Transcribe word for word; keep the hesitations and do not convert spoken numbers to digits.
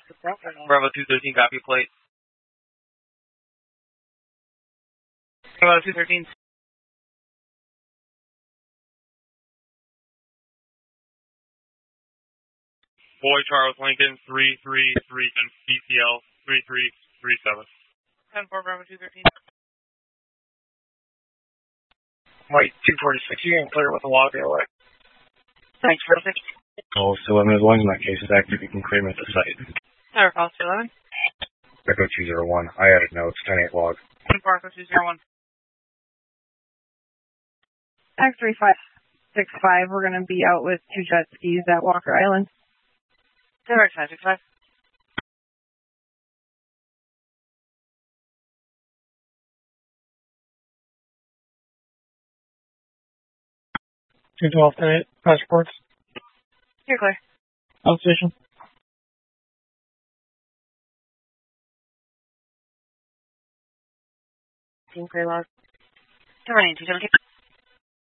Bravo two thirteen, copy plate. Bravo two thirteen. Boy Charles Lincoln, three three three, and B C L, three three three seven. ten four, Bravo two thirteen. White two forty-six, you can clear with a walk away. Thanks, perfect. Call two eleven is one, in that case is active, you can clear him at the site. Tower call two eleven. Echo two zero one, I added notes, ten eight log. ten four, Echo two zero one. X three five six five, we're going to be out with two jet skis at Walker Island. Tower five six five. two twelve, ten eight, passports. You're clear. Outstation. Team clear log. Two running, two seventeen.